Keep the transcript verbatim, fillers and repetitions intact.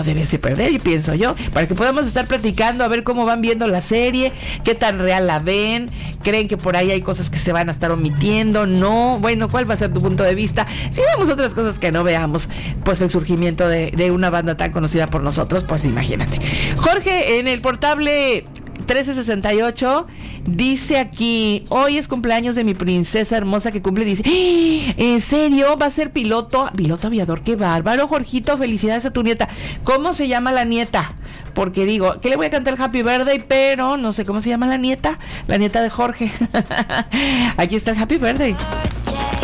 debes de perder, y pienso yo, para que podamos estar platicando, a ver cómo van viendo la serie, qué tan real la ven, creen que por ahí hay cosas que se van a estar omitiendo, no, bueno, ¿cuál va a ser tu punto de vista? Si vemos otras cosas que no veamos, pues el surgimiento de, de una banda tan conocida por nosotros, pues imagínate. Jorge, en el portable trece sesenta y ocho dice aquí: hoy es cumpleaños de mi princesa hermosa que cumple, dice, ¡ah! ¿En serio? ¿Va a ser piloto? Piloto aviador, qué bárbaro, Jorgito, felicidades a tu nieta. ¿Cómo se llama la nieta? Porque digo, que le voy a cantar el Happy Birthday, pero no sé cómo se llama la nieta, la nieta de Jorge. Aquí está el Happy Birthday.